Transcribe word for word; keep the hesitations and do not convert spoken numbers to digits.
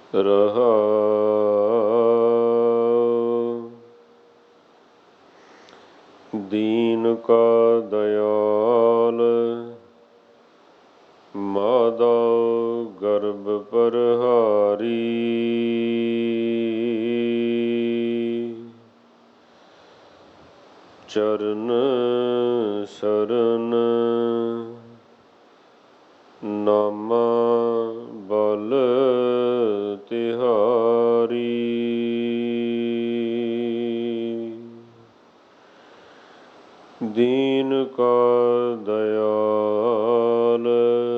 ਰਹਾਉ। ਦੀਨ ਕਾ ਦਇਆਲ ਮਾਧੋ ਗਰਭ ਪਰਹਾਰੀ। ਚਰਨ ਸਰਨ ਨਾਮਾ ਬਲ ਤਿਹਾਰੀ। ਦੀਨ ਕਾ ਦਇਆਲ